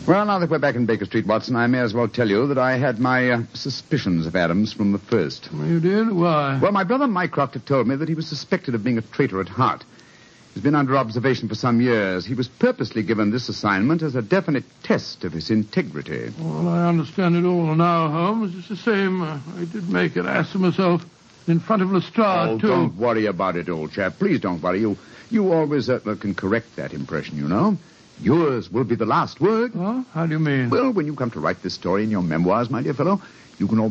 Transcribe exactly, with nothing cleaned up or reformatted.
Well, now that we're back in Baker Street, Watson, I may as well tell you that I had my uh, suspicions of Adams from the first. You did? Why? Well, my brother Mycroft had told me that he was suspected of being a traitor at heart. He's been under observation for some years. He was purposely given this assignment as a definite test of his integrity. Well, I understand it all now, Holmes. It's the same. Uh, I did make an ass of myself in front of Lestrade, oh, too. Don't worry about it, old chap. Please don't worry. You you always uh, can correct that impression, you know. Yours will be the last word. Huh? How do you mean? Well, when you come to write this story in your memoirs, my dear fellow, you can always